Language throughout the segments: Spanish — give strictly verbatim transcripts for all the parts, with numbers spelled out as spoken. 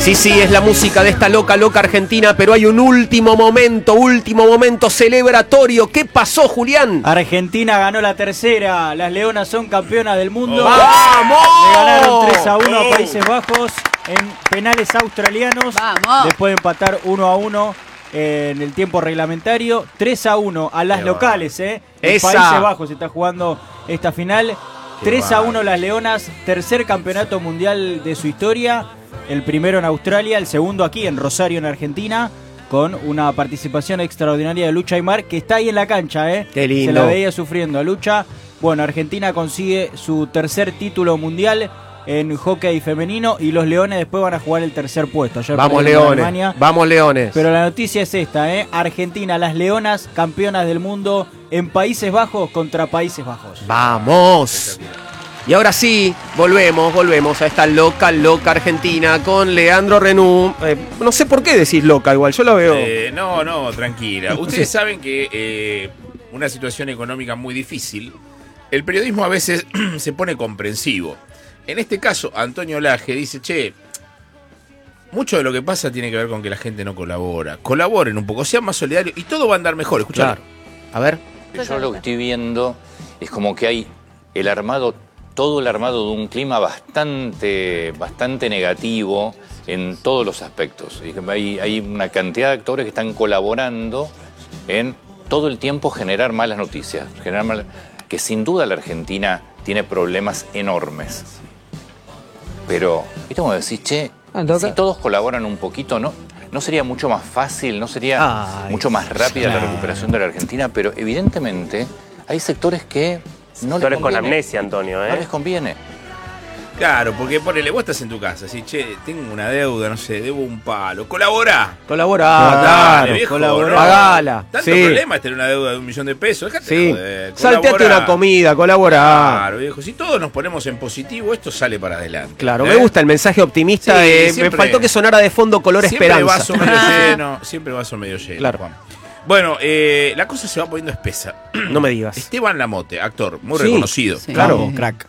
Sí, sí, es la música de esta loca, loca Argentina, pero hay un último momento, último momento celebratorio. ¿Qué pasó, Julián? Argentina ganó la tercera, las Leonas son campeonas del mundo. ¡Vamos! Le ganaron tres a uno a Países Bajos en penales australianos. ¡Vamos! Después de empatar uno a uno en el tiempo reglamentario. tres a uno a las Qué locales, ¿eh? En Esa. Países Bajos se está jugando esta final. tres a uno las Leonas, tercer campeonato mundial de su historia. El primero en Australia, el segundo aquí en Rosario, en Argentina, con una participación extraordinaria de Lucha Aymar, que está ahí en la cancha, ¿eh? Qué lindo. Se la veía sufriendo a Lucha. Bueno, Argentina consigue su tercer título mundial en hockey femenino y los Leones después van a jugar el tercer puesto. Ayer Vamos, perdieron con Leones. Alemania. Vamos, Leones. Pero la noticia es esta, ¿eh? Argentina, las Leonas, campeonas del mundo en Países Bajos contra Países Bajos. ¡Vamos! Y ahora sí, volvemos, volvemos a esta loca, loca Argentina con Leandro Renú. Eh, no sé por qué decís loca igual, yo la veo. Eh, no, no, tranquila. Ustedes saben que eh, una situación económica muy difícil, el periodismo a veces se pone comprensivo. En este caso, Antonio Laje dice, che, mucho de lo que pasa tiene que ver con que la gente no colabora. Colaboren un poco, sean más solidarios y todo va a andar mejor. Escuchalo. Claro. A ver. Yo lo que estoy viendo es como que hay el armado, todo el armado de un clima bastante, bastante negativo en todos los aspectos. Hay, hay una cantidad de actores que están colaborando en todo el tiempo generar malas noticias, generar mal, que sin duda la Argentina tiene problemas enormes. Pero, ¿viste cómo decís, che, si todos colaboran un poquito, ¿no? ¿No sería mucho más fácil, no sería Ay, mucho más rápida claro. la recuperación de la Argentina? Pero evidentemente hay sectores que no les conviene. con amnesia, Antonio, ¿eh? No les conviene. Claro, porque ponele, vos estás en tu casa, así, che, tengo una deuda, no sé, debo un palo. ¡Colaborá! Colaborá, claro, viejo, colaborá. No, Pagala. Tanto Sí. problema es tener una deuda de un millón de pesos. Dejate Sí. joder, Salteate una comida, colaborá. Claro, viejo. Si todos nos ponemos en positivo, esto sale para adelante. Claro, ¿eh? me gusta el mensaje optimista. Sí, eh, siempre, me faltó que sonara de fondo color siempre esperanza. Vaso medio lleno, siempre vaso medio lleno. Claro. Juan. Bueno, eh, la cosa se va poniendo espesa. No me digas. Esteban Lamote, actor muy Sí, reconocido. sí. Claro, Vamos, crack.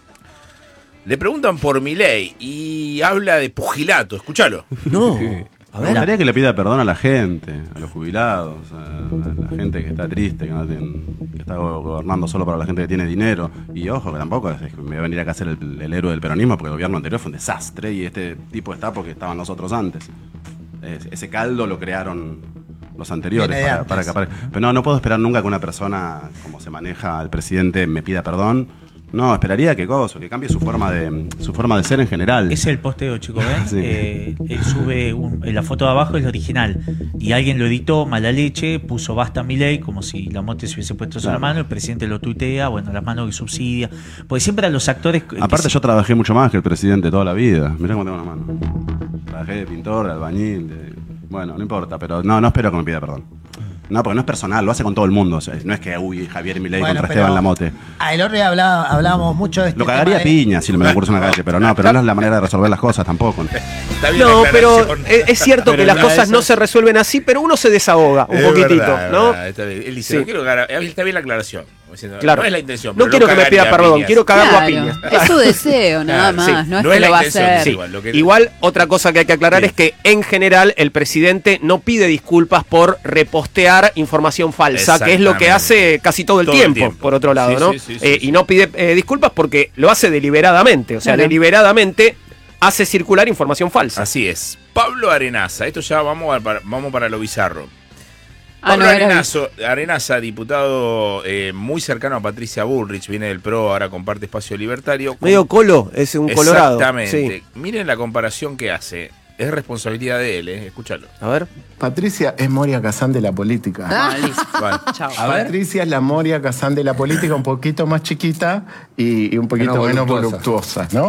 Le preguntan por Milei y habla de pugilato. Escúchalo. No. A Me ver. gustaría que le pida perdón a la gente, a los jubilados, a la gente que está triste, que, no tiene- que está gobernando solo para la gente que tiene dinero. Y ojo, que tampoco es que me voy a venir acá a ser el, el héroe del peronismo, porque el gobierno anterior fue un desastre y este tipo está porque estaban nosotros antes. Es- ese caldo lo crearon los anteriores. Viene de Para, antes. para que apare- Pero no, no puedo esperar nunca que una persona, como se maneja el presidente, me pida perdón. No, esperaría que cosa, que cambie su forma de su forma de ser en general. Es el posteo, chicos, ¿ven? Sí. Eh, él sube un- la foto de abajo es la original y alguien lo editó, mala leche, puso basta Milei, como si Lamote se hubiese puesto eso en la Claro. mano, el presidente lo tuitea, bueno, las manos que subsidia, porque siempre a los actores... que Aparte se- yo trabajé mucho más que el presidente toda la vida. Mirá cómo tengo una mano. Trabajé de pintor, de albañil, de... bueno, no importa, pero no, no espero que me pida perdón. No, porque no es personal, lo hace con todo el mundo. O sea, no es que, uy, Javier Milei Bueno, contra pero Esteban Lamote. A el otro día hablaba- hablábamos mucho de este Lo tema cagaría a de- piña si me lo curso en la calle, pero no, pero no es la manera de resolver las cosas tampoco. Está bien No, la pero aclaración. es, es cierto Pero que las una cosas de no esas- se resuelven así, pero uno se desahoga un Es poquitito, verdad, es ¿no? verdad, está bien. Él dice, Sí. no quiero cagar, está bien la aclaración. Diciendo, Claro. No es la intención. No pero quiero lo que me pida cagaría a perdón, piñas. quiero cagarlo a Claro, piñas. es su deseo nada Claro, más, sí. no es No que es la lo va a intención, hacer. sí. Sí. Igual, lo que- Igual, otra cosa que hay que aclarar Sí. es que en general el presidente no pide disculpas por repostear información falsa, que es lo que Exactamente. hace casi todo el, Todo el tiempo, tiempo. por otro lado, Sí, ¿no? sí, sí, sí, Eh, sí. Y no pide eh, disculpas porque lo hace deliberadamente, o sea, Claro. deliberadamente hace circular información falsa. Así es. Pablo Arenaza, esto ya vamos, a- para, vamos para lo bizarro. Ah, Pablo no, era- Arenazo- Arenaza, diputado eh, muy cercano a Patricia Bullrich, viene del P R O, ahora comparte Espacio Libertario. Medio colo, es un colorado. Exactamente. Sí. Miren la comparación que hace. Es responsabilidad de él, ¿eh? Escúchalo. A ver. Patricia es Moria Kazán de la política. Ah, listo. Vale. Chao. Patricia es la Moria Kazán de la política, un poquito más chiquita y, y un poquito Menos menos voluptuosa. voluptuosa, ¿no?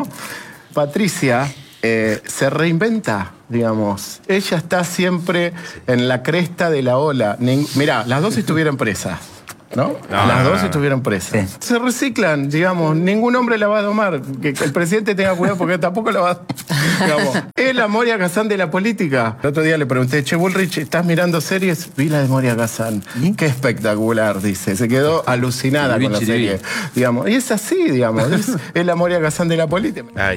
Patricia eh, se reinventa, digamos. Ella está siempre en la cresta de la ola. Ning- Mirá, las dos estuvieron presas. ¿No? No, Las no, dos no. estuvieron presas. Se reciclan, digamos, ningún hombre la va a domar. Que, que el presidente tenga cuidado porque tampoco la va a... Digamos, es la Moria Kazán de la política. El otro día le pregunté, che, Bullrich, ¿estás mirando series? Vi la de Moria Kazán. Qué espectacular, dice. Se quedó alucinada con la serie. Digamos, y es así, digamos. Es, es la Moria Kazán de la política. Ahí está.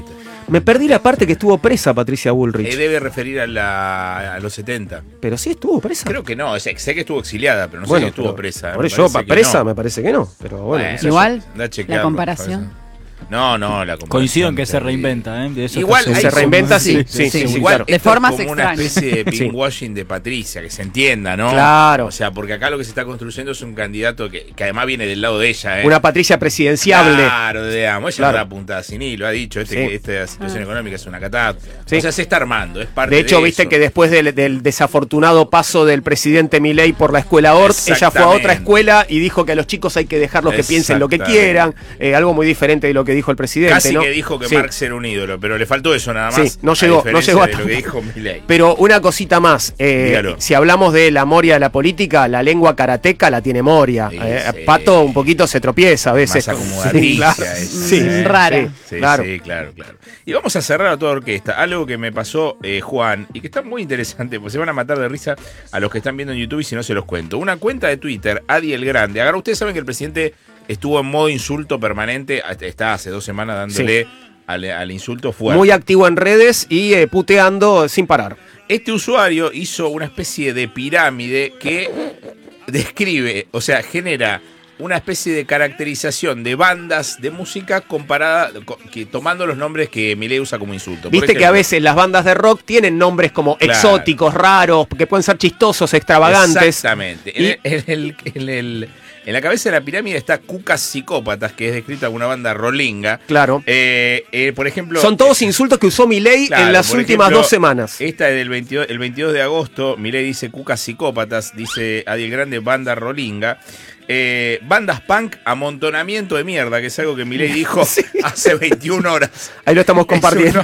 Me perdí la parte que estuvo presa Patricia Bullrich. Eh, debe referir a, la, a los setenta. Pero sí estuvo presa. Creo que no, sé, sé que estuvo exiliada, pero no Bueno, sé que estuvo pero presa. Por Me eso, parece que presa no. me parece que no. Pero bueno. Bueno, qué sé yo. Igual, Anda a la chequearlo, comparación. parece. No, no, la comparación. Coincido en que se terrible. reinventa, ¿eh? De eso Igual está hay se seguro. reinventa, sí, sí, sí, sí, sí, igual claro. De esto es formas como una extrañas. especie de Sí. pinkwashing de Patricia, que se entienda, ¿no? Claro. O sea, porque acá lo que se está construyendo es un candidato que, que además viene del lado de ella, ¿eh? Una Patricia presidenciable. Claro, digamos, ella Claro. no la apuntada sin hilo, ha dicho, este, Sí. que esta situación económica es una catástrofe. Sí. O sea, se está armando, es parte De hecho, de viste eso. que después del, del desafortunado paso del presidente Milei por la escuela Ort, ella fue a otra Exactamente. escuela y dijo que a los chicos hay que dejarlos que piensen lo que Exactamente. quieran. Eh, algo muy diferente de lo que dijo el presidente. Casi ¿no? que dijo que Sí. Marx era un ídolo, pero le faltó eso nada más. Sí, no a llegó, no diferencia llegó a de lo tanto. que dijo Milei. Pero una cosita más, eh, Dígalo. si hablamos de la Moria de la política, la lengua karateca la tiene Moria. Sí, Eh, sí. Pato un poquito se tropieza a veces. Más acomodadiza Sí, claro. esa, Sí, ¿eh? Rara. Sí, claro. sí, claro, claro. Y vamos a cerrar a toda orquesta. Algo que me pasó, eh, Juan, y que está muy interesante, porque se van a matar de risa a los que están viendo en YouTube y si no se los cuento. Una cuenta de Twitter, Adi el Grande. Ahora, ustedes saben que el presidente estuvo en modo insulto permanente, está hace dos semanas dándole al, al insulto fuerte. Muy activo en redes y eh, puteando sin parar. Este usuario hizo una especie de pirámide que describe, o sea, genera una especie de caracterización de bandas de música comparada, co- que, tomando los nombres que Milei usa como insulto. Por Viste que a ejemplo, veces las bandas de rock tienen nombres como Claro. exóticos, raros, que pueden ser chistosos, extravagantes. Exactamente. En, Y- el- en el- en el- en la cabeza de la pirámide está Cucas Psicópatas, que es descrita como una banda rolinga. Claro. Eh, eh, por ejemplo... Son todos insultos que usó Milei Claro, en las por últimas ejemplo, dos semanas. Esta es del veintidós, el veintidós de agosto. Milei dice Cucas Psicópatas, dice Adiel Grande, banda rolinga. Eh, bandas punk, amontonamiento de mierda, que es algo que Milei dijo hace veintiuna horas. Ahí lo estamos compartiendo.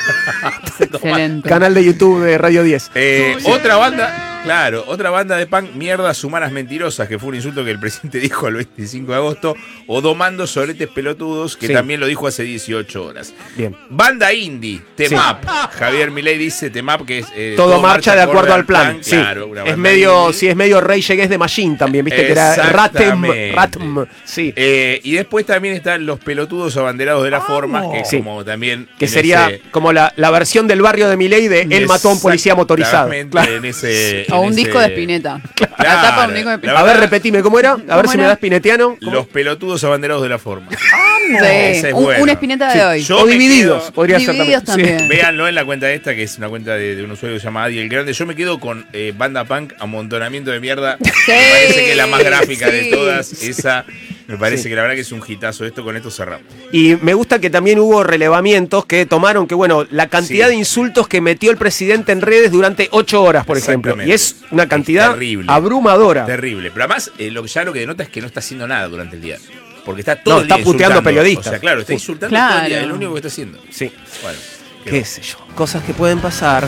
Excelente. Canal de YouTube de Radio diez. Eh, otra banda, claro, otra banda de punk, mierdas humanas mentirosas, que fue un insulto que el presidente dijo el veinticinco de agosto, o domando soletes pelotudos, que Sí. también lo dijo hace dieciocho horas. Bien. Banda indie, Temap. Javier Milei dice Temap, que es eh, Todo, marcha de acuerdo al plan. Sí. Claro, una Es banda medio, indie. sí, es medio Rey Against the Machine también, viste que era Ratem, Exactamente. Ratem, sí. Eh, y después también están los pelotudos abanderados de la forma, que es Sí. como también... Que en sería ese- como la, la versión del barrio de Milei de Él mató a un policía motorizado. Exactamente, Claro. en ese- O en un ese- disco de Spinetta. Claro. La tapa de un disco de La Spinetta. A ver, verdad, repetime, ¿cómo era? A ver ¿Cómo si me era? das pinetiano. ¿Cómo? Los pelotudos abanderados de la forma. Sí, Ese es un, bueno. un Spinetta Sí. de hoy. Yo O me divididos, quedo- podría ser Divididos también. también. Véanlo en la cuenta esta, que es una cuenta de, de un usuario que se llama Adi el Grande. Yo me quedo con eh, banda punk, amontonamiento de mierda. Me parece que es la más gráfica de sí. todas. Esa, me parece Sí. que la verdad que es un hitazo esto. Con esto cerramos. Y me gusta que también hubo relevamientos que tomaron que, bueno, la cantidad Sí. de insultos que metió el presidente en redes durante ocho horas, por ejemplo. Exactamente. Y es una cantidad Es terrible. abrumadora. Terrible. Pero además, eh, lo que ya lo que denota es que no está haciendo nada durante el día. Porque está todo No, el está día puteando insultando. periodistas. O sea, claro, está Sí. insultando todo el día. Claro. Es lo único que está haciendo. Sí. Bueno. Qué quedó. sé yo. Cosas que pueden pasar.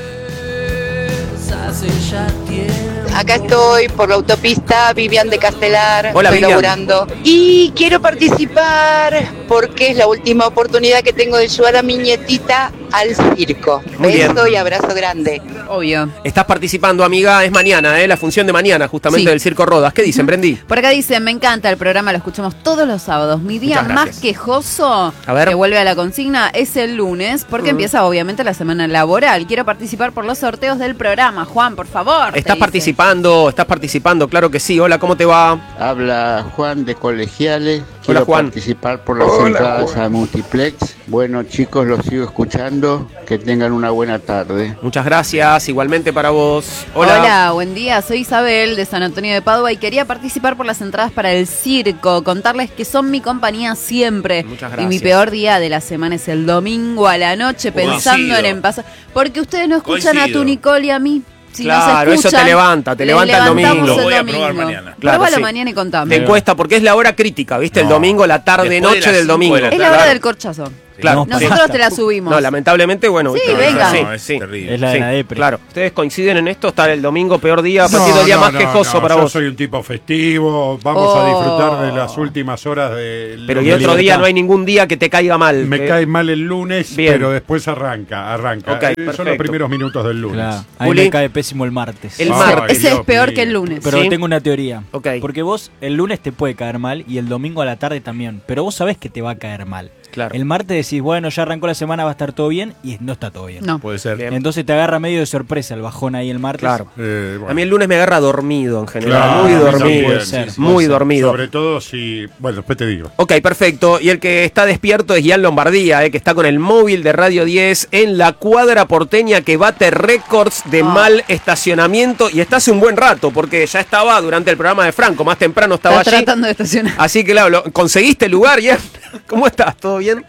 Acá estoy por la autopista Vivian de Castelar, Hola, estoy Vivian. laburando y quiero participar porque es la última oportunidad que tengo de llevar a mi nietita al circo. Muy bien. Beso y abrazo grande. Obvio. Estás participando, amiga, es mañana, ¿eh? La función de mañana, justamente Sí. del Circo Rodas. ¿Qué dicen, Brendi? Por acá dicen, me encanta el programa, lo escuchamos todos los sábados. Mi día Muchas más gracias. quejoso, A ver. que vuelve a la consigna, es el lunes, porque Mm. empieza obviamente la semana laboral. Quiero participar por los sorteos del programa. Juan, por favor. te Estás dice. participando, estás participando, claro que sí. Hola, ¿cómo te va? Habla Juan de Colegiales. Quiero Juan. participar por las entradas a Multiplex. Bueno, chicos, los sigo escuchando. Que tengan una buena tarde. Muchas gracias, igualmente para vos. Hola. Hola. buen día. Soy Isabel de San Antonio de Padua y quería participar por las entradas para el circo. Contarles que son mi compañía siempre. Muchas Y gracias. mi peor día de la semana es el domingo a la noche pensando Coincido. en pasar. Porque ustedes no escuchan a Coincido. tu Nicole y a mí. Si Claro, nos eso escuchan, te levanta, te les levanta el levantamos domingo. Lo voy a domingo. probar mañana. Claro, Pruébalo sí. mañana y contame. Te encuesta porque es la hora crítica, ¿viste? El No. domingo, la tarde, Después de noche las del cinco domingo. de la Es la tarde. hora del corchazo. Claro. No, Nosotros basta. te la subimos. No, lamentablemente, bueno. Sí, viste, venga. sí, No, es sí. terrible. Es la de Sí, la depre. claro. ¿Ustedes coinciden en esto? ¿Está el domingo peor día? ¿Ha sido el día más quejoso para yo vos? soy un tipo festivo, vamos Oh. a disfrutar de las últimas horas de Pero y de otro día libertad. no hay ningún día que te caiga mal. Me que- cae mal el lunes, Bien. pero después arranca, arranca. Ok, Eh, Son perfecto. los primeros minutos del lunes. Claro. A mí Juli. me cae pésimo el martes. El Ay, martes. Ese es Dios peor mío. que el lunes. Pero ¿Sí? tengo una teoría. Ok. Porque vos el lunes te puede caer mal y el domingo a la tarde también. Pero vos sabés que te va a caer mal. Claro. El martes decís, bueno, ya arrancó la semana, va a estar todo bien, y no está todo bien. No. Puede ser. Bien. Entonces te agarra medio de sorpresa el bajón ahí el martes. Claro. Eh, bueno. A mí el lunes me agarra dormido en general, Claro, muy a mí dormido, también, puede ser, muy puede ser. dormido. Sobre todo si... Bueno, después te digo. Ok, perfecto. Y el que está despierto es Ian Lombardía, eh, que está con el móvil de Radio diez en la cuadra porteña que bate récords de Ah. mal estacionamiento. Y está hace un buen rato, porque ya estaba durante el programa de Franco, más temprano estaba Está allí. tratando de estacionar. Así que claro, lo- ¿conseguiste el lugar, Ian? ¿Cómo estás? ¿Todo bien?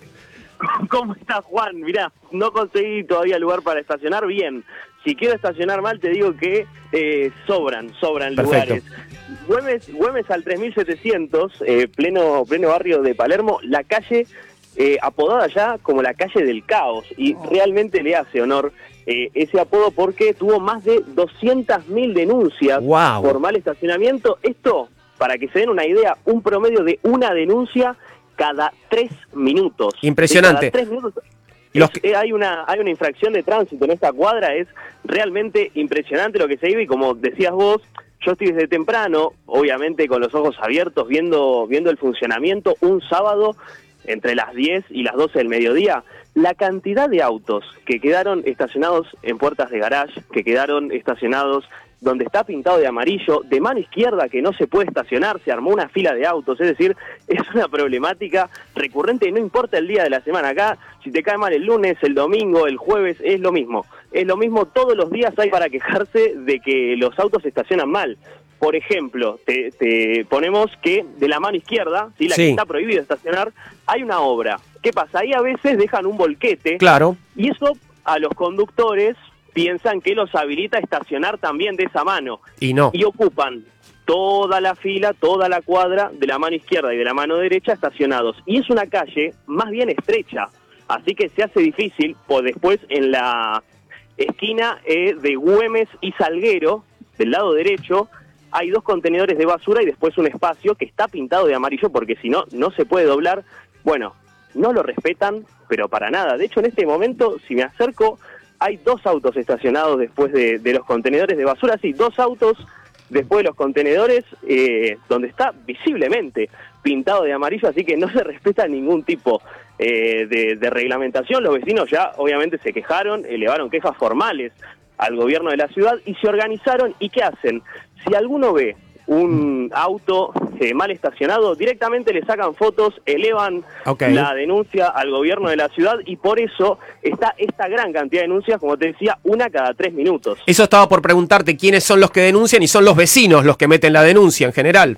¿Cómo estás, Juan? Mirá, no conseguí todavía lugar para estacionar bien. Si quiero estacionar mal, te digo que eh, sobran, sobran Perfecto. lugares. Güemes, Güemes al tres mil setecientos, eh, pleno, pleno barrio de Palermo, la calle eh, apodada ya como la calle del caos. Y realmente le hace honor eh, ese apodo porque tuvo más de doscientas mil denuncias Wow. por mal estacionamiento. Esto, para que se den una idea, un promedio de una denuncia cada tres minutos. Impresionante. De cada tres minutos. Los Es- eh, hay una hay una infracción de tránsito en esta cuadra, es realmente impresionante lo que se vive y como decías vos, yo estoy desde temprano, obviamente con los ojos abiertos, viendo viendo el funcionamiento un sábado entre las diez y las doce del mediodía. La cantidad de autos que quedaron estacionados en puertas de garage, que quedaron estacionados donde está pintado de amarillo, de mano izquierda que no se puede estacionar, se armó una fila de autos, es decir, es una problemática recurrente y no importa el día de la semana. Acá, si te cae mal el lunes, el domingo, el jueves, es lo mismo. Es lo mismo, todos los días hay para quejarse de que los autos estacionan mal. Por ejemplo, te, te ponemos que de la mano izquierda, ¿sí? la Sí. que está prohibido estacionar, hay una obra. ¿Qué pasa? Ahí a veces dejan un volquete Claro. y eso a los conductores piensan que los habilita a estacionar también de esa mano. Y no. Y ocupan toda la fila, toda la cuadra de la mano izquierda y de la mano derecha estacionados. Y es una calle más bien estrecha, así que se hace difícil, pues después en la esquina eh, de Güemes y Salguero, del lado derecho, hay dos contenedores de basura y después un espacio que está pintado de amarillo porque si no, no se puede doblar. Bueno, no lo respetan, pero para nada. De hecho, en este momento, si me acerco, hay dos autos estacionados después de, de los contenedores de basura, sí, dos autos después de los contenedores, eh, donde está visiblemente pintado de amarillo, así que no se respeta ningún tipo eh, de, de reglamentación. Los vecinos ya obviamente se quejaron, elevaron quejas formales al gobierno de la ciudad y se organizaron. ¿Y qué hacen? Si alguno ve un auto eh, mal estacionado, directamente le sacan fotos, elevan Ok. la denuncia al gobierno de la ciudad y por eso está esta gran cantidad de denuncias, como te decía, una cada tres minutos. Eso estaba por preguntarte quiénes son los que denuncian y son los vecinos los que meten la denuncia en general.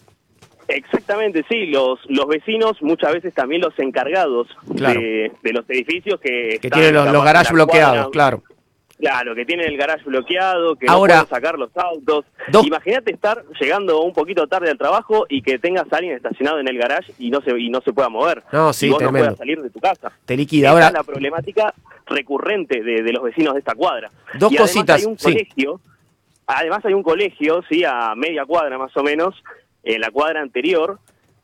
Exactamente, sí, los los vecinos, muchas veces también los encargados Claro. de, de los edificios que, Que están tienen los, capaz los en garages la bloqueados, cuadra. claro. Claro, que tienen el garage bloqueado, que Ahora, no pueden sacar los autos. dos- Imagínate estar llegando un poquito tarde al trabajo y que tengas a alguien estacionado en el garage y no se y no se pueda mover. No, sí, y vos tremendo. no puedas salir de tu casa. Te liquida. Esa Ahora, es la problemática recurrente de, de los vecinos de esta cuadra. Dos y además cositas, hay un sí. colegio, además hay un colegio, sí, a media cuadra más o menos, en la cuadra anterior,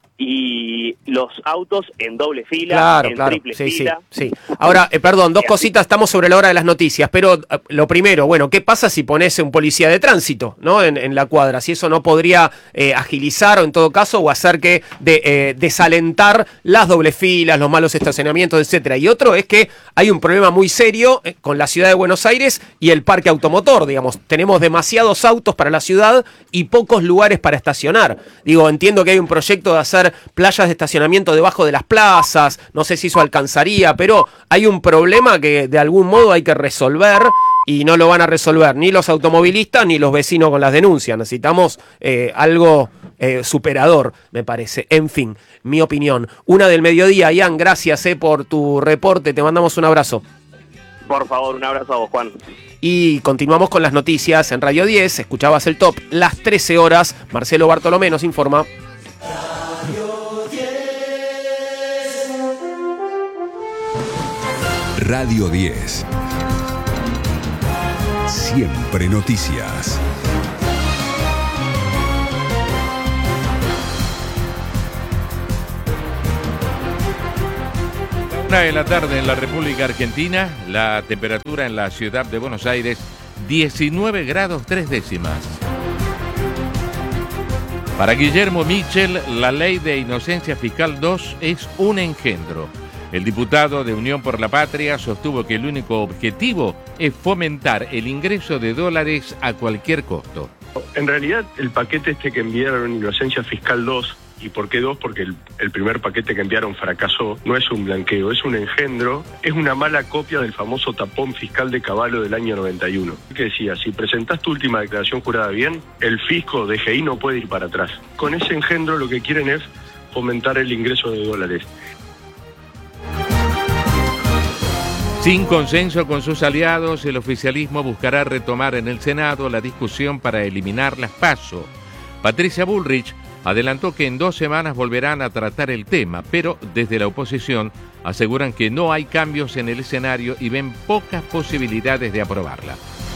y los autos en doble fila, claro, en claro. triple Sí, sí, fila. sí. Ahora, eh, perdón, dos cositas, estamos sobre la hora de las noticias, pero eh, lo primero, bueno, ¿qué pasa si pones un policía de tránsito, ¿no? En, en la cuadra, si eso no podría eh, agilizar o en todo caso o hacer que de, eh, desalentar las doble filas, los malos estacionamientos, etcétera. Y otro es que hay un problema muy serio eh, con la ciudad de Buenos Aires y el parque automotor, digamos, tenemos demasiados autos para la ciudad y pocos lugares para estacionar. Digo, entiendo que hay un proyecto de hacer playas de estacionamiento debajo de las plazas, no sé si eso alcanzaría, pero hay un problema que de algún modo hay que resolver y no lo van a resolver ni los automovilistas ni los vecinos con las denuncias. Necesitamos eh, algo eh, superador, me parece. En fin, mi opinión. Una del mediodía. Ian, gracias eh, por tu reporte, te mandamos un abrazo. Por favor, un abrazo a vos, Juan. Y continuamos con las noticias en Radio diez, escuchabas el top, las trece horas, Marcelo Bartolomé nos informa. Radio diez. Siempre noticias. Una de la tarde en la República Argentina, la temperatura en la ciudad de Buenos Aires, diecinueve grados tres décimas. Para Guillermo Michel, la ley de inocencia fiscal dos es un engendro. El diputado de Unión por la Patria sostuvo que el único objetivo es fomentar el ingreso de dólares a cualquier costo. En realidad, el paquete este que enviaron, Inocencia Fiscal dos, ¿y por qué dos? Porque el, el primer paquete que enviaron fracasó, no es un blanqueo, es un engendro, es una mala copia del famoso tapón fiscal de Cavallo del año noventa y uno. Que decía, si presentás tu última declaración jurada bien, el fisco D G I no puede ir para atrás. Con ese engendro lo que quieren es fomentar el ingreso de dólares. Sin consenso con sus aliados, el oficialismo buscará retomar en el Senado la discusión para eliminar las PASO. Patricia Bullrich adelantó que en dos semanas volverán a tratar el tema, pero desde la oposición aseguran que no hay cambios en el escenario y ven pocas posibilidades de aprobarla.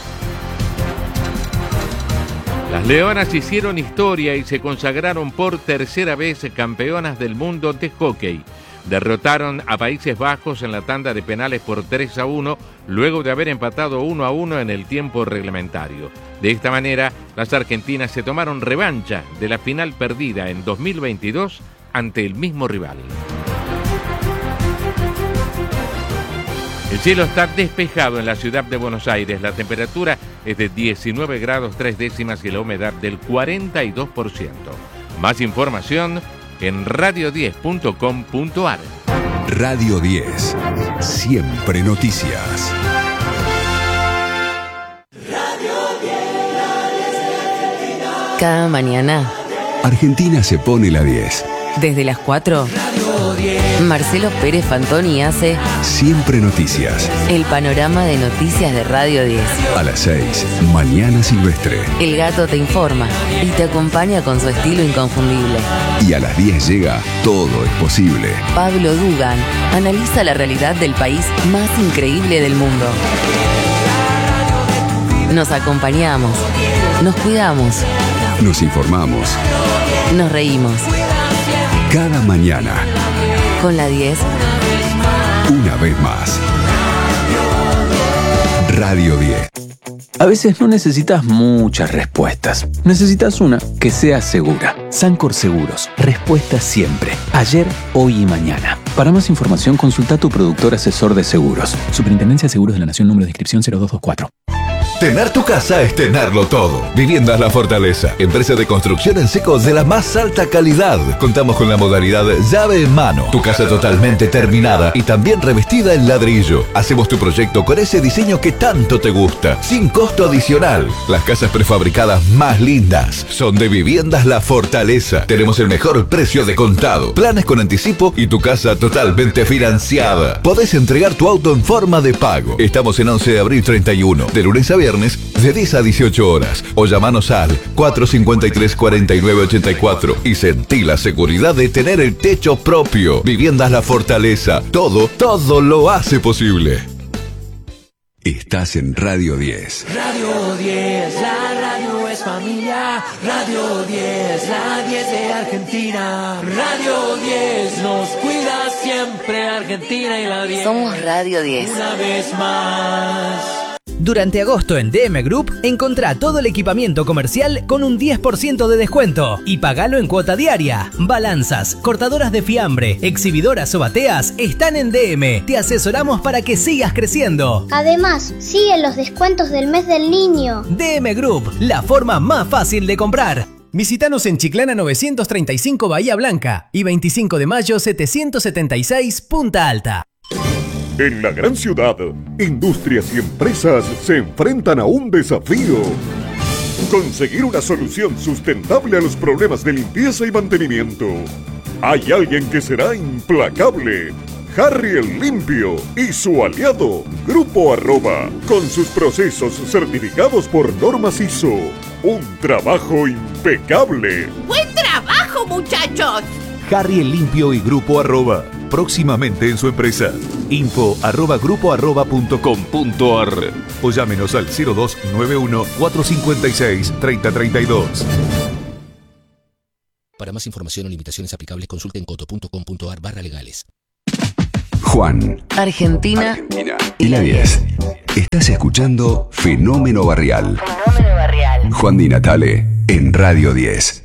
Las Leonas hicieron historia y se consagraron por tercera vez campeonas del mundo de hockey. Derrotaron a Países Bajos en la tanda de penales por tres a uno, luego de haber empatado uno a uno en el tiempo reglamentario. De esta manera, las argentinas se tomaron revancha de la final perdida en dos mil veintidós ante el mismo rival. El cielo está despejado en la ciudad de Buenos Aires. La temperatura es de diecinueve grados tres décimas y la humedad del cuarenta y dos por ciento. Más información en radio diez punto com punto ar. Radio diez. Siempre noticias. Cada mañana, Argentina se pone la diez. desde las cuatro, Marcelo Pérez Fantoni hace Siempre noticias. el panorama de noticias de Radio diez. A las seis, Mañana Silvestre. El gato te informa y te acompaña con su estilo inconfundible. Y a las diez llega Todo es posible. Pablo Dugan analiza la realidad del país más increíble del mundo. Nos acompañamos, nos cuidamos, Nos informamos. nos reímos. Cada mañana, Con la diez, una vez más. Radio diez. A veces no necesitas muchas respuestas. Necesitas una que sea segura. Sancor Seguros. Respuesta siempre. Ayer, hoy y mañana. Para más información, consulta a tu productor asesor de seguros. Superintendencia de Seguros de la Nación, número de inscripción cero dos dos cuatro. Tener tu casa es tenerlo todo. Viviendas La Fortaleza, empresa de construcción en seco de la más alta calidad. Contamos con la modalidad llave en mano. Tu casa totalmente terminada y también revestida en ladrillo. Hacemos tu proyecto con ese diseño que tanto te gusta, sin costo adicional. Las casas prefabricadas más lindas son de Viviendas La Fortaleza. Tenemos el mejor precio de contado, planes con anticipo y tu casa totalmente financiada. Podés entregar tu auto en forma de pago. Estamos en once de abril treinta y uno, de lunes a viernes, de diez a dieciocho horas, o llamanos al cuatro cinco tres, cuatro nueve ocho cuatro y sentí la seguridad de tener el techo propio. Viviendas La Fortaleza, todo, todo lo hace posible. Estás en Radio diez. Radio diez, la radio es familia. Radio diez, la diez de Argentina. Radio diez nos cuida siempre, Argentina y la diez. Somos Radio diez. Una vez más. Durante agosto en D M Group, encontrá todo el equipamiento comercial con un diez por ciento de descuento y pagalo en cuota diaria. Balanzas, cortadoras de fiambre, exhibidoras o bateas están en D M. Te asesoramos para que sigas creciendo. Además, siguen los descuentos del mes del niño. D M Group, la forma más fácil de comprar. Visítanos en Chiclana novecientos treinta y cinco Bahía Blanca y veinticinco de mayo setecientos setenta y seis Punta Alta. En la gran ciudad, industrias y empresas se enfrentan a un desafío. Conseguir una solución sustentable a los problemas de limpieza y mantenimiento. Hay alguien que será implacable. Harry el Limpio y su aliado, Grupo Arroba, con sus procesos certificados por normas I S O. Un trabajo impecable. ¡Buen trabajo, muchachos! Harry el Limpio y Grupo Arroba, próximamente en su empresa. Info arroba grupo arroba punto com punto ar o llámenos al cero dos nueve uno, cuatro cinco seis, tres cero tres dos. Para más información o limitaciones aplicables, consulte en coto punto com punto ar barra legales. Juan. Argentina. Argentina. Y la diez. Estás escuchando Fenómeno Barrial. Fenómeno Barrial. Juan Di Natale en Radio diez.